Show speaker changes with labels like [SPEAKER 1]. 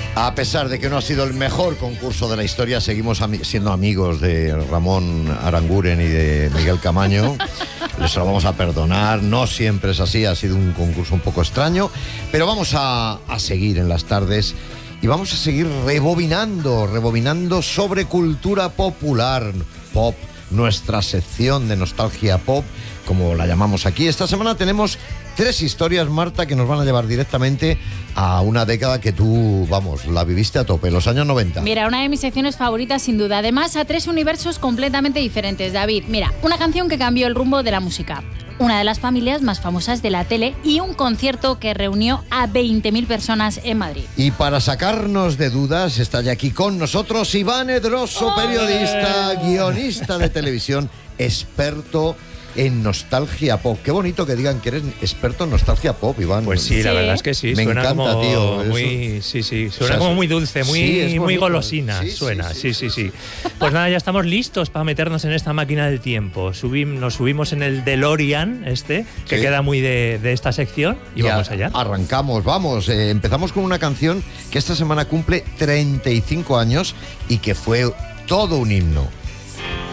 [SPEAKER 1] A pesar de que no ha sido el mejor concurso de la historia, seguimos siendo amigos de Ramón Aranguren y de Miguel Camaño. Les lo vamos a perdonar, no siempre es así, ha sido un concurso un poco extraño, pero vamos a seguir en las tardes y vamos a seguir rebobinando sobre cultura popular, pop, nuestra sección de nostalgia pop, como la llamamos aquí. Esta semana tenemos 3 historias, Marta, que nos van a llevar directamente a una década que tú, vamos, la viviste a tope, los años 90.
[SPEAKER 2] Mira, una de mis secciones favoritas, sin duda. Además, a 3 universos completamente diferentes, David. Mira, una canción que cambió el rumbo de la música, una de las familias más famosas de la tele y un concierto que reunió a 20.000 personas en Madrid.
[SPEAKER 1] Y para sacarnos de dudas, está ya aquí con nosotros Iván Edroso, periodista, guionista de televisión, experto en nostalgia pop. Qué bonito que digan que eres experto en nostalgia pop, Iván.
[SPEAKER 3] Pues sí, la verdad es que sí.
[SPEAKER 1] Me
[SPEAKER 3] suena
[SPEAKER 1] encanta,
[SPEAKER 3] como
[SPEAKER 1] tío.
[SPEAKER 3] Muy, suena como muy dulce, muy golosina. Suena. Sí. Pues nada, ya estamos listos para meternos en esta máquina del tiempo. Nos subimos en el DeLorean que queda muy de esta sección y vamos allá.
[SPEAKER 1] Arrancamos, vamos. Empezamos con una canción que esta semana cumple 35 años y que fue todo un himno.